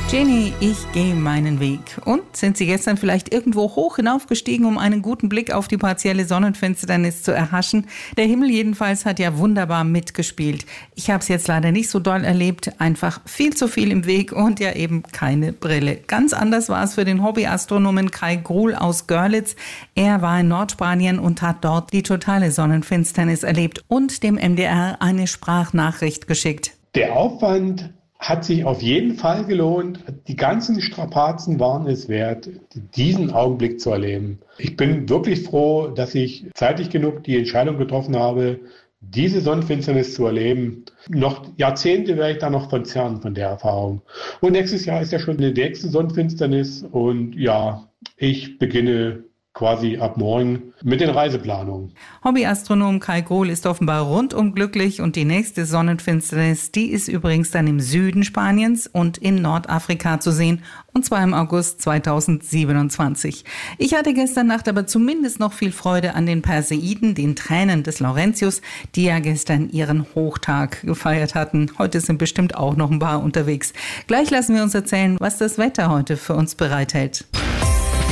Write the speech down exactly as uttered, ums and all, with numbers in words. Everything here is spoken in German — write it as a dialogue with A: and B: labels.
A: Jenny, ich gehe meinen Weg. Und sind Sie gestern vielleicht irgendwo hoch hinaufgestiegen, um einen guten Blick auf die partielle Sonnenfinsternis zu erhaschen? Der Himmel jedenfalls hat ja wunderbar mitgespielt. Ich habe es jetzt leider nicht so doll erlebt. Einfach viel zu viel im Weg und ja eben keine Brille. Ganz anders war es für den Hobbyastronomen Kai Gruhl aus Görlitz. Er war in Nordspanien und hat dort die totale Sonnenfinsternis erlebt und dem M D R eine Sprachnachricht geschickt.
B: Der Aufwand hat sich auf jeden Fall gelohnt. Die ganzen Strapazen waren es wert, diesen Augenblick zu erleben. Ich bin wirklich froh, dass ich zeitig genug die Entscheidung getroffen habe, diese Sonnenfinsternis zu erleben. Noch Jahrzehnte werde ich da noch verzerren von der Erfahrung. Und nächstes Jahr ist ja schon die nächste Sonnenfinsternis. Und ja, ich beginne quasi ab morgen mit den Reiseplanungen.
A: Hobbyastronom Kai Gruhl ist offenbar rundum glücklich und die nächste Sonnenfinsternis, die ist übrigens dann im Süden Spaniens und in Nordafrika zu sehen, und zwar im August zweitausendsiebenundzwanzig. Ich hatte gestern Nacht aber zumindest noch viel Freude an den Perseiden, den Tränen des Laurentius, die ja gestern ihren Hochtag gefeiert hatten. Heute sind bestimmt auch noch ein paar unterwegs. Gleich lassen wir uns erzählen, was das Wetter heute für uns bereithält.